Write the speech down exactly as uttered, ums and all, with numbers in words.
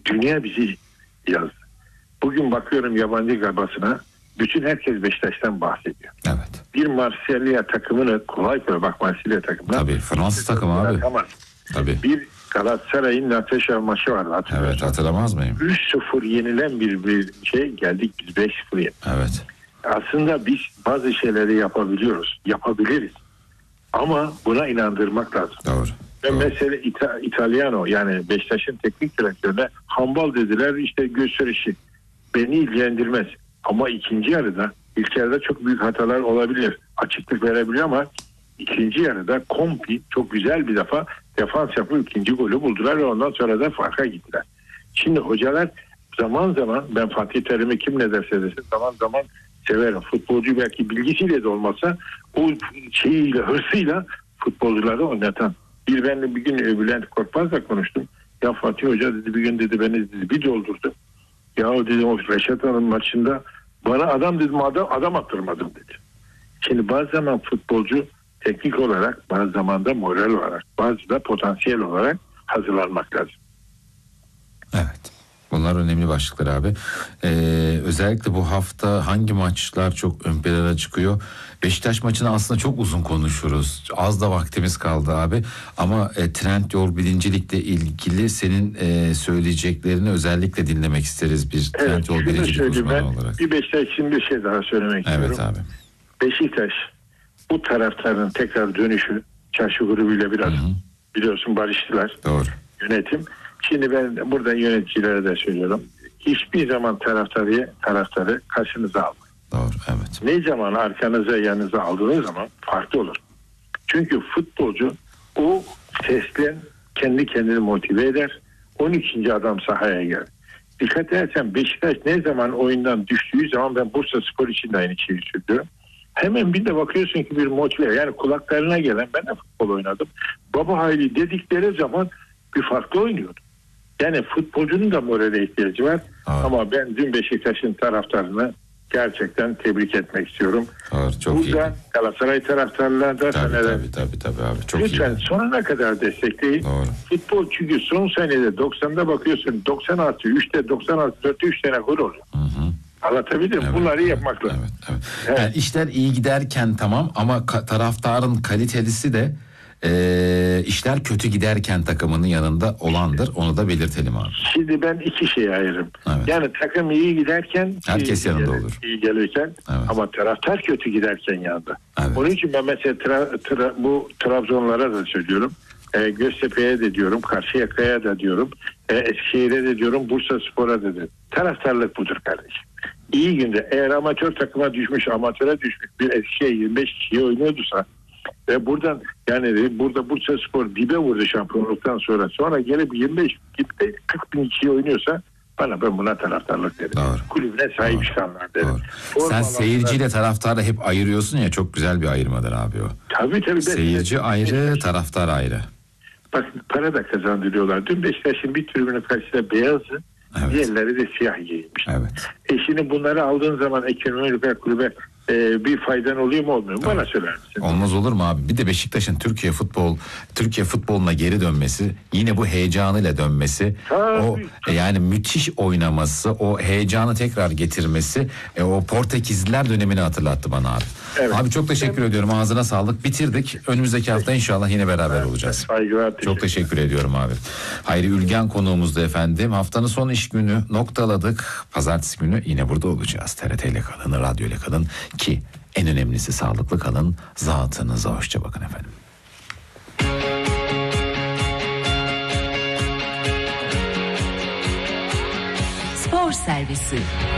Dünya bizi yazdı. Bugün bakıyorum yabancı gabasına, bütün herkes Beşiktaş'tan bahsediyor. Evet. Bir Marsilya takımını kolay kolay, bak Marsilya takımına. Tabii Fransız takım abi. Tabii. Bir Galatasaray'ın Nateşa maçı vardı. Evet, hatırlamaz mıyım? üç sıfır yenilen bir, bir şey, geldik biz beş sıfır. Evet. Aslında biz bazı şeyleri yapabiliyoruz. Yapabiliriz. Ama buna inandırmak lazım. Doğru. Ve Doğru. mesela İta- İtalyano, yani Beşiktaş'ın teknik direktörüne hambal dediler, işte gösterişi. Beni ilgilendirmez. Ama ikinci yarıda, ilk yarıda çok büyük hatalar olabilir. Açıklık verebiliyor ama ikinci yarıda kompi çok güzel bir defa defans yapıp ikinci golü buldular ve ondan sonra da farka gittiler. Şimdi hocalar zaman zaman, ben Fatih Terim'i kim ne derse desin zaman zaman severim. Futbolcu belki bilgisiyle de olmasa o şeyiyle, hırsıyla futbolcuları oynatan. Bir benle bir gün Bülent Korkmaz'la konuştum. Ya Fatih Hoca dedi, bir gün dedi beni dedi, bir doldurdu. Ya dedim o Reşat Hanım maçında bana adam dedim adam, adam attırmadım dedi. Şimdi bazı zaman futbolcu teknik olarak, bazı zaman da moral olarak, bazı da potansiyel olarak hazırlanmak lazım. Evet. Bunlar önemli başlıklar abi. Ee, özellikle bu hafta hangi maçlar çok ön plana çıkıyor? Beşiktaş maçını aslında çok uzun konuşuruz. Az da vaktimiz kaldı abi. Ama e, Trendyol birincilikle ilgili senin e, söyleyeceklerini özellikle dinlemek isteriz bir evet, Trendyol birincilik uzmanı olarak. Bir Beşiktaş için bir şey daha söylemek evet, istiyorum. Evet abi. Beşiktaş bu taraftarın tekrar dönüşü, çarşı grubuyla biraz Hı-hı. biliyorsun barıştılar. Doğru. Yönetim. Şimdi ben burada yöneticilere de söylüyorum. Hiçbir zaman taraftarı, taraftarı karşınıza almayın. Doğru, evet. Ne zaman arkanıza, yanınıza aldığınız zaman farklı olur. Çünkü futbolcu o sesle kendi kendini motive eder. on ikinci adam sahaya gelir. Dikkat edersen Beşiktaş ne zaman oyundan düştüğü zaman, ben Bursaspor için de aynı şeyi söylüyorum. Hemen bir de bakıyorsun ki bir motive, yani kulaklarına gelen, ben de futbol oynadım. Baba Hayli dedikleri zaman bir farklı oynuyordu. Yani futbolcunun da morale ihtiyacı var. Aa. Ama ben dün Beşiktaş'ın taraftarını gerçekten tebrik etmek istiyorum. Aa, çok Burada iyi. Galatasaray taraftarları da tabii, tabii, tabii, tabii abi. Çok lütfen iyi. sonuna kadar destekleyin. Doğru. Futbol çünkü son senede doksanda bakıyorsun doksan artı üçte doksan artı dörtte üç tane gol oluyor. Hı hı. Anlatabilir miyim? Evet, Bunları evet, yapmak lazım. Evet, evet. Evet. Yani işler iyi giderken tamam ama ka- taraftarın kalitelisi de e, işler kötü giderken takımının yanında olandır. Onu da belirtelim abi. Şimdi ben iki şeye ayırırım. Evet. Yani takım iyi giderken herkes iyi yanında gelir, olur. İyi gelirken evet. Ama taraftar kötü giderken yanında. Evet. Onun için ben mesela tra- tra- bu Trabzonlara da söylüyorum. E, Göztepe'ye de diyorum, Karşıyaka'ya da diyorum, e, Eskişehir'e de diyorum, Bursaspor'a da diyorum. Taraftarlık budur kardeşim. İyi günde eğer amatör takıma düşmüş, amatöre düşmüş bir Eskişehir yirmi beş kişiye oynuyordusa ve buradan yani burada Bursaspor dibe vurdu şampiyonluktan sonra sonra gelip yirmi beş kırk bin kişiye oynuyorsa bana, ben buna taraftarlık derim. Doğru. Kulübüne sahip çıkanlar derim. Sen seyirciyle taraftarı hep ayırıyorsun ya, çok güzel bir ayrımadır abi o. Tabii tabii. Seyirci ben, ayrı, ben, taraftar ayrı. Bak para da kazandırıyorlar. Dün Beşiktaş'ın bir tribünün karşısında beyazı, evet. Diğerleri de siyah giymiş. Evet. E şimdi bunları aldığın zaman ekonomik kulübe e, bir faydan oluyor mu olmuyor mu? Evet. Bana söyler misin? Olmaz olur mu abi? Bir de Beşiktaş'ın Türkiye futbol Türkiye futboluna geri dönmesi, yine bu heyecanıyla dönmesi, tabii, o tabii. Yani müthiş oynaması, o heyecanı tekrar getirmesi, e, o Portekizliler dönemini hatırlattı bana abi. Evet. Abi çok teşekkür evet. ediyorum. Ağzına sağlık. Bitirdik. Önümüzdeki hafta inşallah yine beraber evet. olacağız. Saygılar. Teşekkür çok teşekkür ediyorum abi. Hayri Ülgen konuğumuzdu efendim. Haftanın son iş günü noktaladık. Pazartesi günü yine burada olacağız. T R T ile kalın, radyo ile kalın ki en önemlisi sağlıklı kalın. Zatınıza hoşça bakın efendim. Spor servisi.